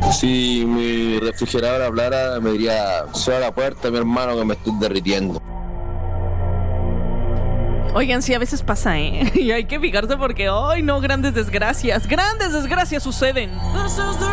Si mi refrigerador hablara, me diría: cierra la puerta, mi hermano, que me estoy derritiendo. Oigan, sí, a veces pasa, ¿eh? Y hay que fijarse porque, ¡ay, no! Grandes desgracias suceden.